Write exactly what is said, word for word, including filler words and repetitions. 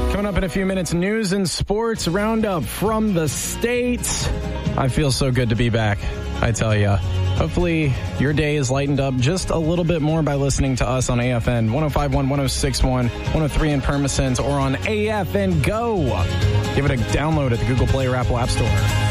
Coming up in a few minutes, news and sports roundup from the States. I feel so good to be back, I tell you. Hopefully your day is lightened up just a little bit more by listening to us on A F N one oh five point one, one oh six point one, one oh three in Permisons, or on A F N Go. Give it a download at the Google Play or Apple App Store.